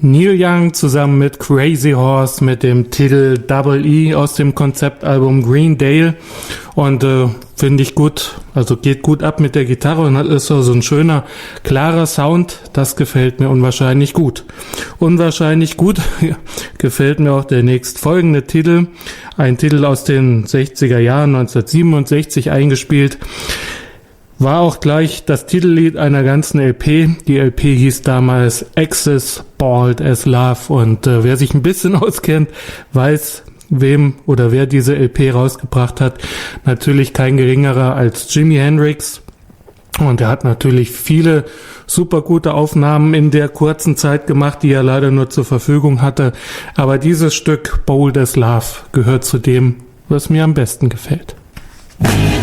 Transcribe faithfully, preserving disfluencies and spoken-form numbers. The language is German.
Neil Young zusammen mit Crazy Horse mit dem Titel Double E aus dem Konzeptalbum Green Dale und äh, finde ich gut, also geht gut ab mit der Gitarre und ist so ein schöner, klarer Sound, das gefällt mir unwahrscheinlich gut. Unwahrscheinlich gut gefällt mir auch der nächstfolgende Titel, ein Titel aus den sechziger Jahren, neunzehnhundertsiebenundsechzig eingespielt. War auch gleich das Titellied einer ganzen L P. Die L P hieß damals Axis Bald as Love und äh, wer sich ein bisschen auskennt, weiß, wem oder wer diese L P rausgebracht hat. Natürlich kein geringerer als Jimi Hendrix. Und er hat natürlich viele super gute Aufnahmen in der kurzen Zeit gemacht, die er leider nur zur Verfügung hatte. Aber dieses Stück Bold as Love gehört zu dem, was mir am besten gefällt.